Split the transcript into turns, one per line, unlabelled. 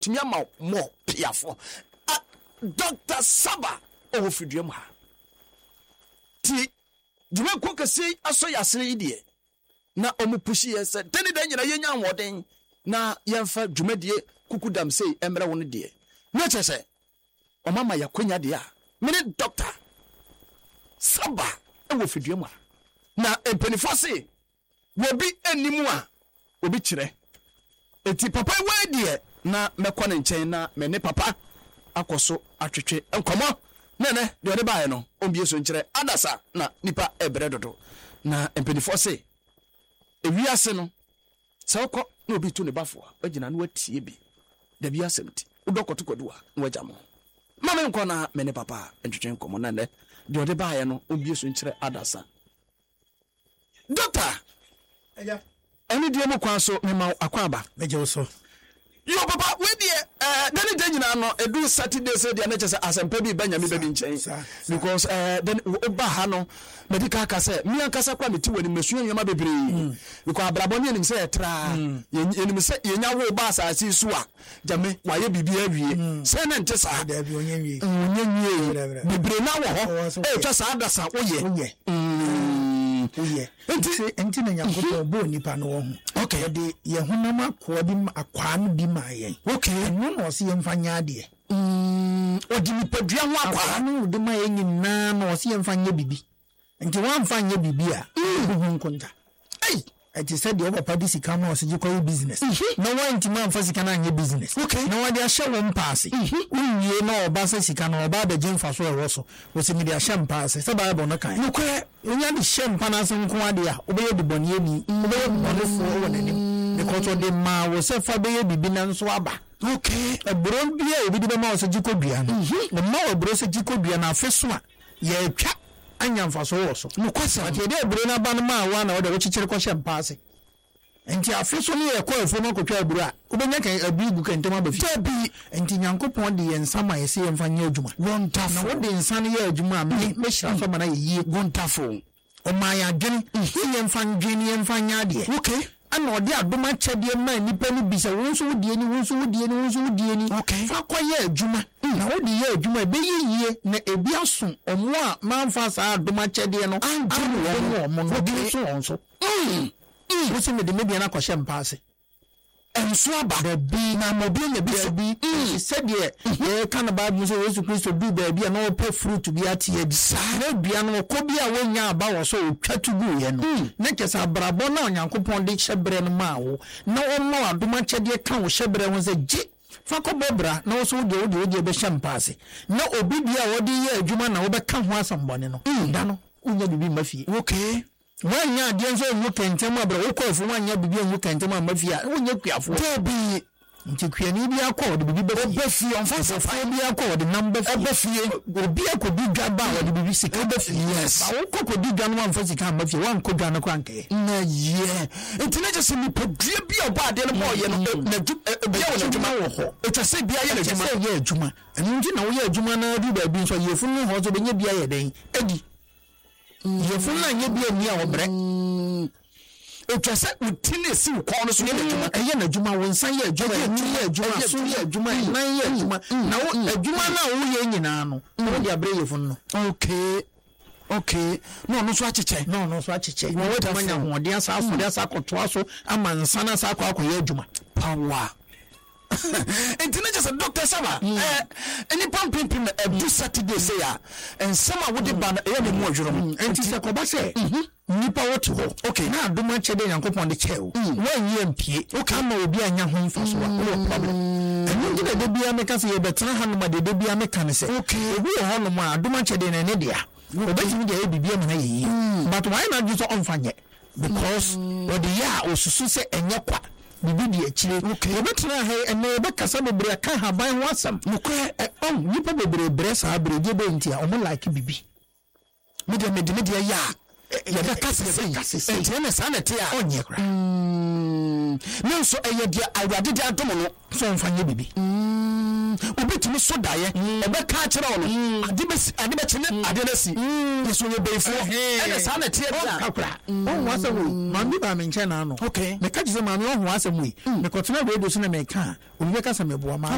tumi ama mo piafo Dr. Saba o fiduam ha ti dwuma kokasi aso yasere idie na omupushi yese tani da nyina yenya nwoden na yemfa dwumadie kukudam sei emra won de na chese o mama yakonya de a mini Dr. Saba o fiduam ha na empenifo se wobi animu a obi kire eti papa wadie na mekọ ne nchen na me ne papa akoso atwetwe enkomo nene de ode baaye no ombie so nkire adasa na nipa ebre dodo na empenifo se ewiase no sawko na obi tu ne bafo agina na watie bi da biase mti udokotokodo a na wajamo mama enko na me ne papa entwetwe enkomo nene de ode baaye no ombie so nkire adasa Doctor Any dear Mokwaso, Mema Aquaba, Major so. Yo, papa, where dear, then it no, a do Saturday, said the natures as a baby Benjamin Babin chains, because then Bahano, Medica Cassa, me and Casa Quami too, and Monsieur Yamabi, because Brabonian said, Tra, you know, Bass, I see Sua, Jame, why you be behaving, send and Tessa, the Brena, just Adasa, oh, yeah.
Enti na nyakoto bo nipa no ho okay de ye honama ko bi akwan bi maye
okay
no no se yemfanya de
odi nipadua ho akwa
no de maye nyina no se yemfanya bibi enti wan fanya bibi a hu nkonta ei eti said the papa di sika no se jiko business no wan ti man fa sika na anye business
okay
no wan de ahye won pass unwie no oba se sika no oba be jemfa so ewo so wo se me de ahye pass se ba bo no kan
no kwe
onya de hye mpa na se nko ade a obeye de boni ani obeye boni fo wo nanim because de ma wo se fa beye bibi na nso aba
okay
ebro bia obi de be ma wo se jiko dua no no ma obro se jiko dua na afeso a ye twa anyamfa so wo so
no kwasa
ati de ebro na ba no ma wa na wo de wo chichire ko hye mpa ase enti afeso ne ye ko efo no ko twa ebro a obenya kan abigu kan tema ba fi
tabi
enti nyankopon de ye nsama ye se ye mfa nya adwuma
wonderful
na wo de nsane ye adwuma me hyira so ma na ye
wonderful
o ma ya dwene ye mfa dwene ye mfa nya de
okay
ana odi adoma chede ma nipa ni bisa wonso wodie ni
okay
fa koye adwuma na wodi ye adwuma be yiye na ebi aso omo a manfa sa adoma chede no anjo wo mo no bi so onso wo se me de media na kwahye mpaase
enso aba
da bi na mobi na bi said ye kan Bible say Jesus Christ do baby na o pe fruit bi atie bi sa na bia no ko bi a wonya aba wo so o twatugu ye no na kesa brabo na onyankopon de hyebre no ma wo na o ma adoma kyede kan wo hyebre ho se ji fa ko bobra na wo so de be shampase na obi bia wo de ye adwuma na wo be ka ho asambone no da no unya bibi mafie
okay
wanya de nso mu kentem abra wo ko afu wanya bibi mu kentem amafia wonya kuafo
tabi
nti kuani bi akọ de bibi be fie onfa so fa bi akọ de number fie obi akodi dwa ba de bibi sika be fie
yes
ba wo kokodi dwa no amfa sika amafia wan ko dwa no kwanke
na ye ntina je se ni podua bi oba de no boy ye no na bia wo na dwuma wo ho etwa se bia ye na dwuma
ye adwuma enu nti na wo ye adwuma na du ba bi nso ye funu ho so be nya bia ye den edi ye funu nya bia ni a wo bre
etwa se utine si ko no so ye adwuma
eye na adwuma wo nsan ye adwuma ni ye adwuma so ye adwuma nan ye adwuma na wo adwuma na wo ye nyina no wo de abre ye funu
okay no so acheche
wo wo de manya ho de asa afo de asa kotoa so ama nsan asa akwa ye adwuma
power entina just Dr. Saba any pumping every Saturday say ya and some would be ban e be mo adwuro
enti se ko ba se nipa wote ho
okay
na adoma chede yankopon de chew wan ye mpie okay ama obi anya ho mfaso a no problem enu de de bia me ka se ye betra hanoma de bia me ka ne se
okay
obi ho no ma adoma chede na ne dia obetimi de bibia me na ye but why not do so onfanye because what the ya osusu se enye kwa bibi di akire okay obetra he ene be kasa bebre ka haban wasam nokre nipa bebre bre sa breje be ntia o mo like bibi media ya ya da kase enti na sa na te a onye kra no so eye dia awade dia dom no so mfanye bibi obetumi so daye ebe ka kire ono ade be chene ade na si yeso ye beifo ene sa na te a kakra on wasa wo mami ba me nche na no
okay
me ka jise mami on wasa mu me kotena radio so na me ka obi be kasa me boa ma